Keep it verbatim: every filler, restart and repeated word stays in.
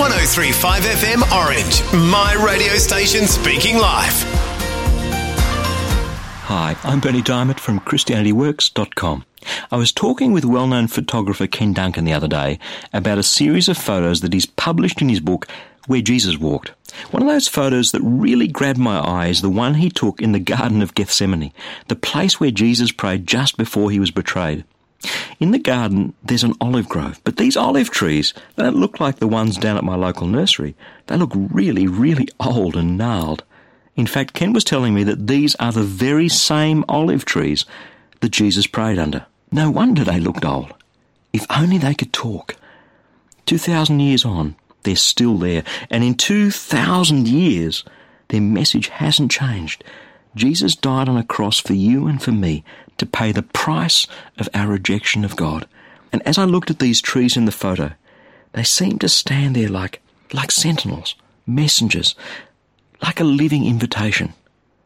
one oh three point five F M Orange, my radio station speaking live. Hi, I'm Bernie Diamond from Christianity Works dot com. I was talking with well-known photographer Ken Duncan the other day about a series of photos that he's published in his book, Where Jesus Walked. One of those photos that really grabbed my eye is the one he took in the Garden of Gethsemane, the place where Jesus prayed just before he was betrayed. In the garden, there's an olive grove, but these olive trees, they don't look like the ones down at my local nursery. They look really, really old and gnarled. In fact, Ken was telling me that these are the very same olive trees that Jesus prayed under. No wonder they looked old. If only they could talk. Two thousand years on, they're still there, and in two thousand years, their message hasn't changed. Jesus died on a cross for you and for me to pay the price of our rejection of God. And as I looked at these trees in the photo, they seemed to stand there like, like sentinels, messengers, like a living invitation.